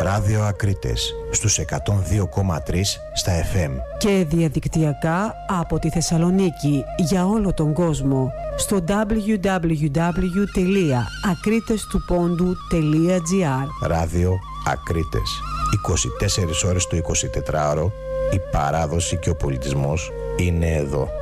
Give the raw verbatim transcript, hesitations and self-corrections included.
Ράδιο Ακρίτες στους εκατόν δύο κόμμα τρία στα εφ εμ. Και διαδικτυακά από τη Θεσσαλονίκη για όλο τον κόσμο στο ντάμπλιου ντάμπλιου ντάμπλιου τελεία ακρίτες του πόντου τελεία τζι άρ. Ράδιο Ακρίτες. είκοσι τέσσερις ώρες το εικοσιτετράωρο, η παράδοση και ο πολιτισμός είναι εδώ.